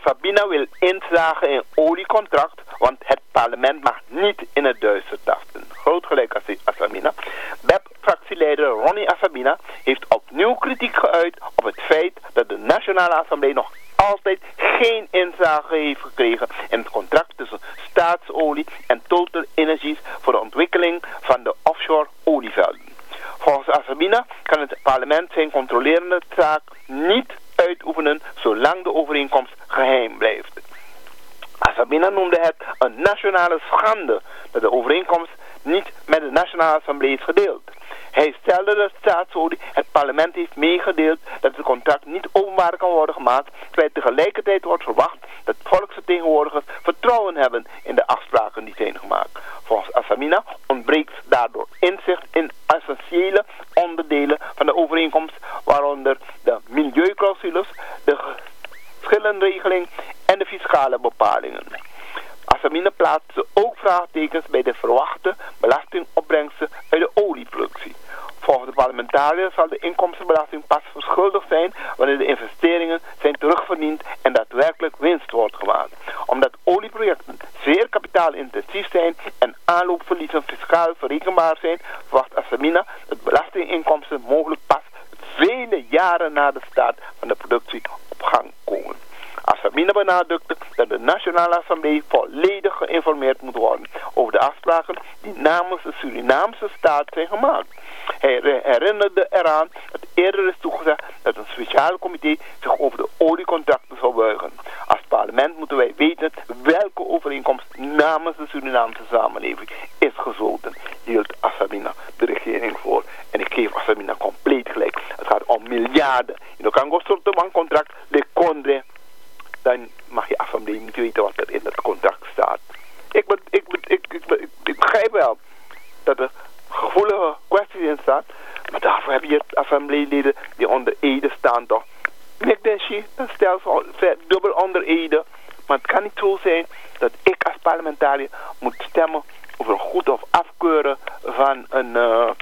Asabina wil inzage in oliecontract, want het parlement mag niet in het duister tasten. Groot gelijk Asabina. BEP-fractieleider Ronnie Asabina heeft opnieuw kritiek geuit op het feit dat de Nationale Assemblée nog altijd geen inzage heeft gekregen in het contract tussen Staatsolie en Total Energies voor de ontwikkeling van de offshore olievelden. Volgens Asabina kan het parlement zijn controlerende taak niet uitoefenen zolang de overeenkomst geheim blijft. Asabina noemde het een nationale schande dat de overeenkomst niet met de Nationale Assemblée is gedeeld. Hij stelde dat Staatsolie het parlement heeft meegedeeld dat het contract niet openbaar kan worden gemaakt, terwijl tegelijkertijd wordt verwacht dat volksvertegenwoordigers vertrouwen hebben in de afspraken die zijn gemaakt. Volgens Asabina ontbreekt daardoor inzicht in essentiële onderdelen van de overeenkomst, waaronder de milieuclausules, de geschillenregeling en de fiscale bepalingen. Asabina plaatste ook vraagtekens bij de verwachte belastingopbrengsten uit de olieproductie. Volgens de parlementariër zal de inkomstenbelasting pas verschuldigd zijn wanneer de investeringen zijn terugverdiend en daadwerkelijk winst wordt gemaakt. Omdat olieprojecten zeer kapitaalintensief zijn en aanloopverliezen fiscaal verrekenbaar zijn, verwacht Asabina dat belastinginkomsten mogelijk pas vele jaren na de start van de productie op gang komen. Asabina benadrukte dat de Nationale Assemblée volledig geïnformeerd moet worden over de afspraken die namens de Surinaamse staat zijn gemaakt. Hij herinnerde eraan dat eerder is toegezegd dat een speciaal comité zich over de oliecontracten zal buigen. Als parlement moeten wij weten welke overeenkomst namens de Surinaamse samenleving is gesloten, hield Asabina de regering voor. En ik geef Asabina compleet gelijk. Het gaat om miljarden. In de Congo soort van contract, de Condre, dan mag je Assemblée niet weten wat er in het contract staat. Ik begrijp wel dat er gevoelige kwesties in staan, maar daarvoor heb je assembleeleden die onder ede staan toch. Ik denk een stelsel dubbel onder ede, maar het kan niet zo zijn dat ik als parlementariër moet stemmen over goed of afkeuren van een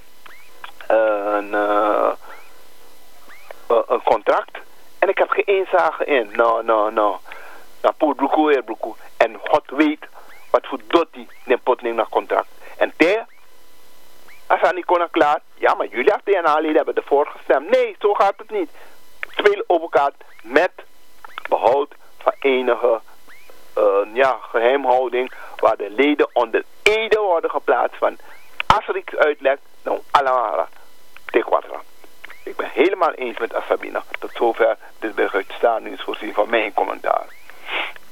contract en ik heb geen inzage in. Nou, poedbroekoe. En God weet wat voor dotti nepotning naar contract. En als hij niet kon klaar, ja, maar jullie als DNA-leden hebben ervoor gestemd. Nee, zo gaat het niet. Spelen op elkaar met behoud van enige geheimhouding, waar de leden onder ede worden geplaatst van als er iets uitlekt, nou allemaal tekwatra. Ik ben helemaal eens met Asabina. Tot zover dit bericht staan nu is voorzien van mijn commentaar.